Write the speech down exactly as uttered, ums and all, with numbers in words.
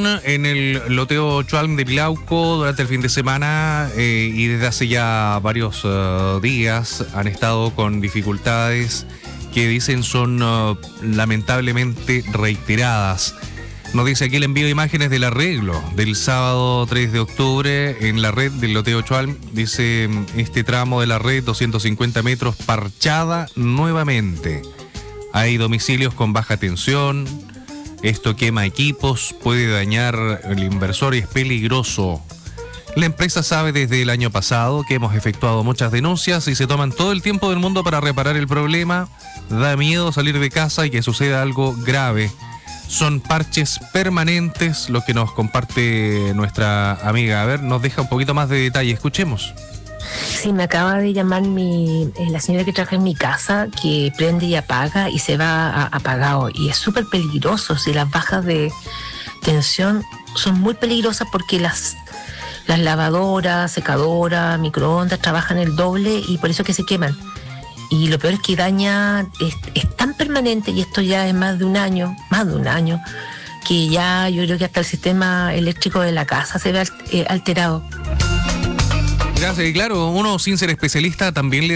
en el loteo Chualm de Pilauco durante el fin de semana eh, y desde hace ya varios uh, días han estado con dificultades que dicen son uh, lamentablemente reiteradas. Nos dice aquí el envío de imágenes del arreglo del sábado tres de octubre en la red del loteo Chualm. Dice este tramo de la red, doscientos cincuenta metros, parchada nuevamente. Hay domicilios con baja tensión. Esto quema equipos, puede dañar el inversor y es peligroso. La empresa sabe desde el año pasado que hemos efectuado muchas denuncias y se toman todo el tiempo del mundo para reparar el problema. Da miedo salir de casa y que suceda algo grave. Son parches permanentes, lo que nos comparte nuestra amiga. A ver, nos deja un poquito más de detalle. Escuchemos. Sí, me acaba de llamar mi, eh, la señora que trabaja en mi casa, que prende y apaga y se va a, apagado. Y es súper peligroso. Si las bajas de tensión son muy peligrosas porque las, las lavadoras, secadoras, microondas trabajan el doble y por eso que se queman. Y lo peor es que daña, es, es tan permanente, y esto ya es más de un año, más de un año, que ya yo creo que hasta el sistema eléctrico de la casa se ve alterado. Gracias, y claro, uno sin ser especialista también le